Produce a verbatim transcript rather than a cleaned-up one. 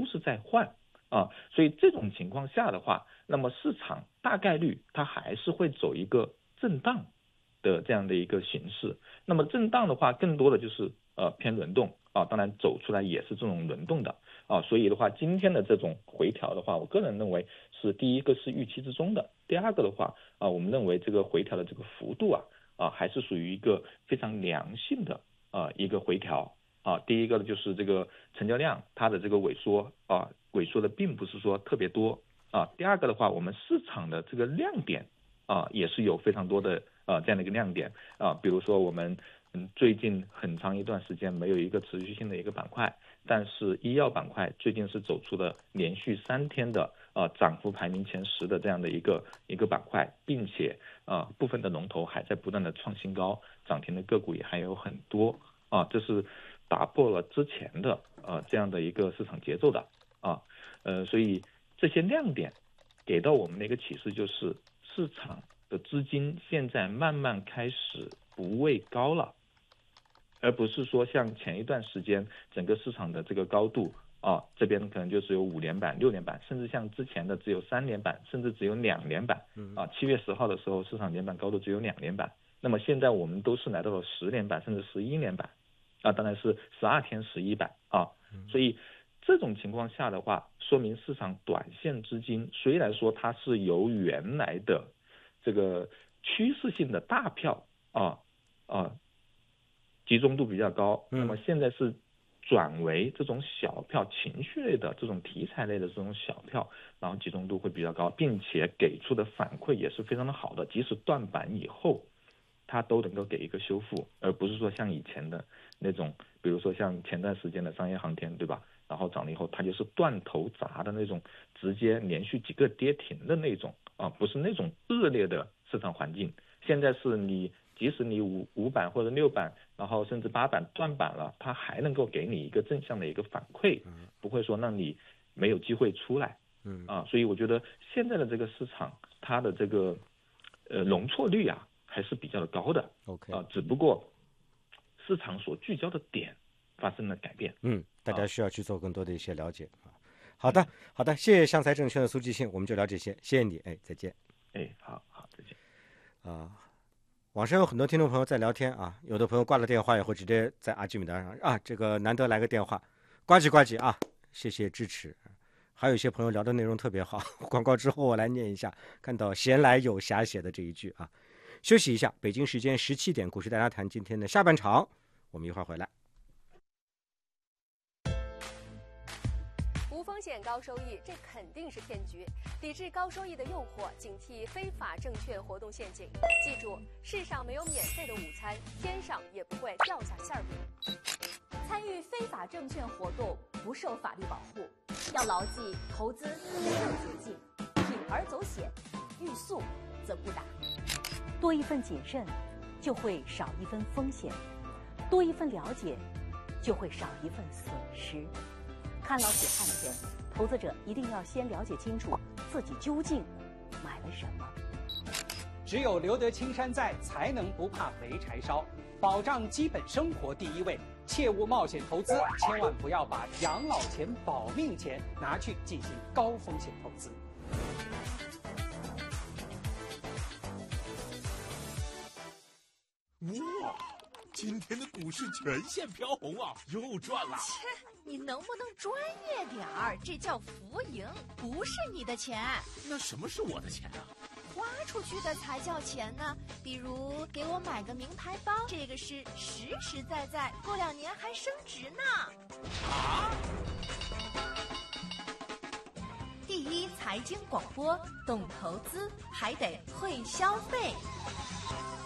是在换啊，所以这种情况下的话，那么市场大概率它还是会走一个震荡的这样的一个形式。那么震荡的话，更多的就是呃偏轮动啊，当然走出来也是这种轮动的啊，所以的话，今天的这种回调的话，我个人认为是第一个是预期之中的，第二个的话啊，我们认为这个回调的这个幅度啊啊还是属于一个非常良性的啊一个回调啊。第一个呢就是这个成交量它的这个萎缩啊，萎缩的并不是说特别多啊。第二个的话，我们市场的这个亮点啊也是有非常多的啊这样的一个亮点啊，比如说我们嗯最近很长一段时间没有一个持续性的一个板块，但是医药板块最近是走出了连续三天的呃涨幅排名前十的这样的一个一个板块，并且呃部分的龙头还在不断的创新高，涨停的个股也还有很多啊，这是打破了之前的呃这样的一个市场节奏的啊，呃所以这些亮点给到我们的一个启示就是市场的资金现在慢慢开始不畏高了，而不是说像前一段时间整个市场的这个高度啊，这边可能就只有五连板、六连板，甚至像之前的只有三连板，甚至只有两连板啊。七月十号的时候，市场连板高度只有两连板，那么现在我们都是来到了十连板，甚至十一连板啊，当然是十二天十一板啊。所以这种情况下的话，说明市场短线资金虽然说它是由原来的这个趋势性的大票啊啊。集中度比较高，那么现在是转为这种小票情绪类的这种题材类的这种小票，然后集中度会比较高，并且给出的反馈也是非常的好的，即使断板以后它都能够给一个修复，而不是说像以前的那种，比如说像前段时间的商业航天，对吧，然后涨了以后它就是断头砸的那种，直接连续几个跌停的那种啊，不是那种恶劣的市场环境。现在是你即使你五五板或者六板，然后甚至八板断板了，它还能够给你一个正向的一个反馈，不会说让你没有机会出来。嗯啊，所以我觉得现在的这个市场，它的这个呃容错率啊还是比较的高的。 OK 啊，只不过市场所聚焦的点发生了改变。 嗯，大家需要去做更多的一些了解啊。好的，好的，谢谢湘财证券的苏继信，我们就了解些，谢谢你，哎，再见。 哎，好好，再见。 啊。网上有很多听众朋友在聊天啊，有的朋友挂了电话以后直接在阿基米德上啊，这个难得来个电话，呱唧呱唧啊，谢谢支持。还有一些朋友聊的内容特别好，广告之后我来念一下，看到闲来有侠写的这一句啊，休息一下，北京时间十七点，股市大家谈今天的下半场，我们一会儿回来。 无风险高收益，这肯定是骗局。抵制高收益的诱惑，警惕非法证券活动陷阱。记住，世上没有免费的午餐，天上也不会掉下馅饼。 参与非法证券活动不受法律保护，要牢记投资没有捷径，铤而走险，欲速则不达。多一份谨慎，就会少一分风险；多一份了解，就会少一份损失。看牢血汗钱，投资者一定要先了解清楚自己究竟买了什么。 只有留得青山在，才能不怕没柴烧。保障基本生活第一位，切勿冒险投资，千万不要把养老钱、保命钱拿去进行高风险投资。 哇！今天的股市全线飘红啊，又赚了！ 切，你能不能专业点儿？这叫浮盈，不是你的钱。 那什么是我的钱啊？ 花出去的才叫钱呢。比如给我买个名牌包，这个是实实在在，过两年还升值呢。 啊！ 第一财经广播，懂投资还得会消费。